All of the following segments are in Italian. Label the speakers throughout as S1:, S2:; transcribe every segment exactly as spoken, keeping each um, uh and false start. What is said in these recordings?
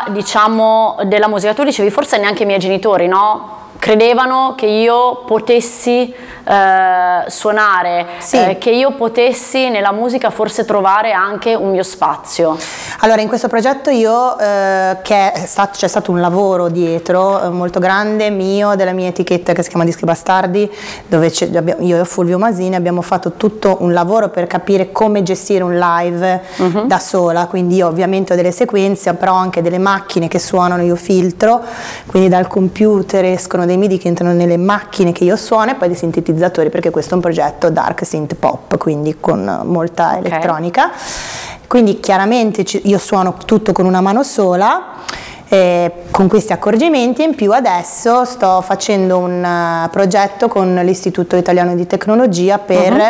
S1: diciamo della musica. Tu dicevi forse neanche i miei genitori, no? Credevano che io potessi eh, suonare,
S2: sì.
S1: eh, che io potessi nella musica forse trovare anche un mio spazio.
S2: Allora, in questo progetto io, eh, che è stato, c'è stato un lavoro dietro eh, molto grande mio, della mia etichetta che si chiama Dischi Bastardi, dove io e Fulvio Masini abbiamo fatto tutto un lavoro per capire come gestire un live uh-huh. da sola, quindi io ovviamente ho delle sequenze, però ho anche delle macchine che suonano, io filtro, quindi dal computer escono dei midi che entrano nelle macchine che io suono e poi dei sintetizzatori, perché questo è un progetto dark synth pop, quindi con molta okay. elettronica. Quindi chiaramente io suono tutto con una mano sola, eh, con questi accorgimenti, e in più adesso sto facendo un uh, progetto con l'Istituto Italiano di Tecnologia per uh-huh.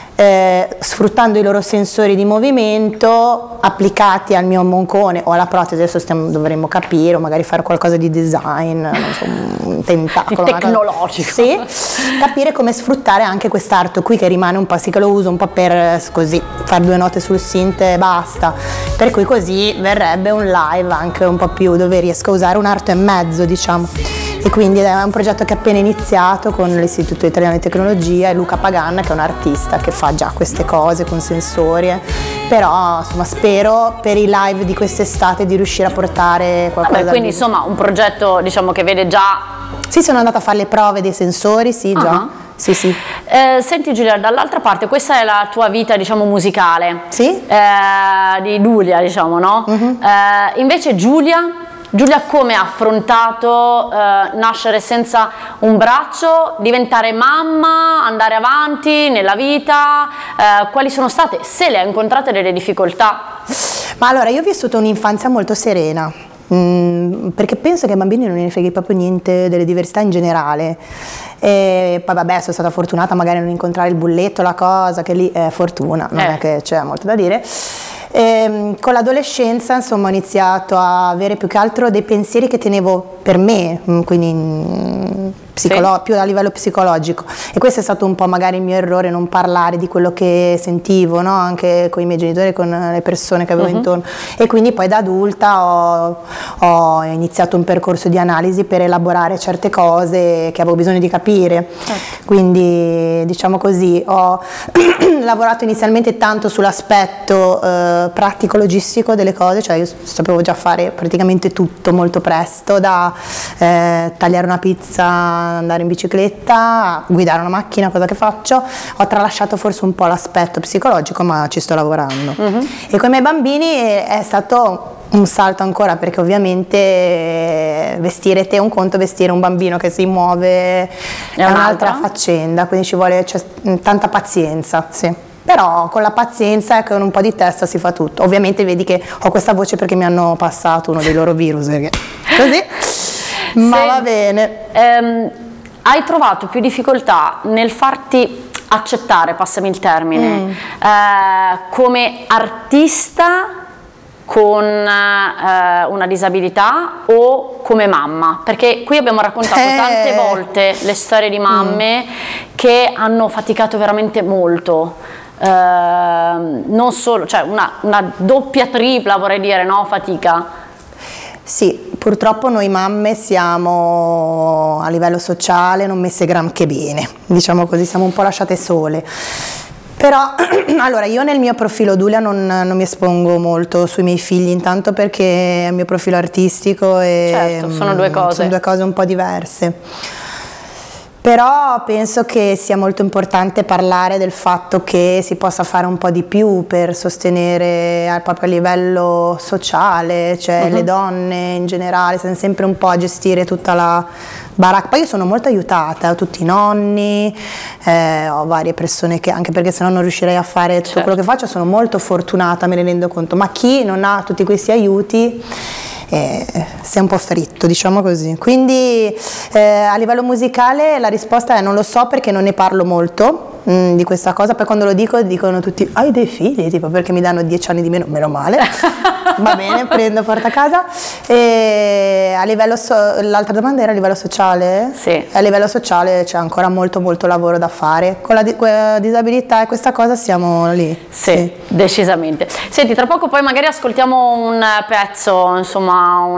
S2: Eh, sfruttando i loro sensori di movimento applicati al mio moncone o alla protesi, adesso stiamo, dovremmo capire, o magari fare qualcosa di design, non so, un tentacolo
S1: tecnologico,
S2: sì, capire come sfruttare anche quest'arto qui che rimane un po', sì che lo uso un po' per così fare due note sul synth e basta, per cui così verrebbe un live anche un po' più dove riesco a usare un arto e mezzo, diciamo. E quindi è un progetto che è appena iniziato con l'Istituto Italiano di Tecnologia e Luca Paganna, che è un artista che fa già queste cose con sensori, però insomma spero per i live di quest'estate di riuscire a portare qualcosa.
S1: Vabbè, quindi insomma un progetto, diciamo, che vede già.
S2: Sì, sono andata a fare le prove dei sensori, sì, già. Uh-huh. Sì, sì.
S1: Eh, senti Giulia, dall'altra parte questa è la tua vita, diciamo, musicale,
S2: sì?
S1: eh, di Giulia, diciamo, no? Uh-huh. Eh, invece Giulia Giulia come ha affrontato eh, nascere senza un braccio, diventare mamma, andare avanti nella vita, eh, quali sono state, se le ha incontrate, delle difficoltà?
S2: Ma allora, io ho vissuto un'infanzia molto serena, mh, perché penso che ai bambini non ne freghi proprio niente delle diversità in generale. E poi vabbè, sono stata fortunata magari a non incontrare il bulletto, la cosa, che lì è fortuna, non eh. è che c'è molto da dire. E con l'adolescenza insomma ho iniziato a avere più che altro dei pensieri che tenevo per me, quindi psicolo- sì. più a livello psicologico, e questo è stato un po' magari il mio errore, non parlare di quello che sentivo, no? Anche con i miei genitori, con le persone che avevo uh-huh. intorno, e quindi poi da adulta ho, ho iniziato un percorso di analisi per elaborare certe cose che avevo bisogno di capire, certo. Quindi diciamo così ho lavorato inizialmente tanto sull'aspetto eh, pratico logistico delle cose, cioè io sapevo già fare praticamente tutto molto presto, da eh, tagliare una pizza, andare in bicicletta, guidare una macchina, cosa che faccio. Ho tralasciato forse un po' l'aspetto psicologico, ma ci sto lavorando. Uh-huh. E con i miei bambini è stato un salto ancora, perché ovviamente vestire te è un conto, vestire un bambino che si muove è, è un'altra faccenda, quindi ci vuole cioè, tanta pazienza, sì. Però con la pazienza e con un po' di testa si fa tutto. Ovviamente vedi che ho questa voce perché mi hanno passato uno dei loro virus, perché così, ma Se, va bene.
S1: Ehm, hai trovato più difficoltà nel farti accettare, passami il termine, mm. eh, come artista con eh, una disabilità o come mamma? Perché qui abbiamo raccontato eh. tante volte le storie di mamme mm. che hanno faticato veramente molto. Uh, non solo, cioè una, una doppia, tripla vorrei dire, no? Fatica.
S2: Sì, purtroppo noi mamme siamo a livello sociale non messe granché bene, diciamo così, siamo un po' lasciate sole. Però, allora, io nel mio profilo Giulia non, non mi espongo molto sui miei figli, intanto perché è il mio profilo artistico e
S1: certo, sono due cose.
S2: Sono due cose un po' diverse. Però penso che sia molto importante parlare del fatto che si possa fare un po' di più per sostenere proprio a livello sociale, cioè uh-huh. le donne in generale, sono sempre un po' a gestire tutta la baracca. Poi io sono molto aiutata, ho tutti i nonni, eh, ho varie persone che, anche perché sennò non riuscirei a fare tutto certo. quello che faccio, sono molto fortunata, me ne rendo conto, ma chi non ha tutti questi aiuti Eh, si è un po' fritto, diciamo così. Quindi eh, a livello musicale la risposta è non lo so, perché non ne parlo molto mh, di questa cosa. Poi quando lo dico dicono tutti hai dei figli, tipo, perché mi danno dieci anni di meno, meno male. Va bene, prendo, porto a casa. E a livello so- l'altra domanda era a livello sociale?
S1: Sì.
S2: A livello sociale c'è ancora molto molto lavoro da fare. Con la, di- con la disabilità e questa cosa siamo lì.
S1: Sì, sì, decisamente. Senti, tra poco poi magari ascoltiamo un pezzo, insomma, un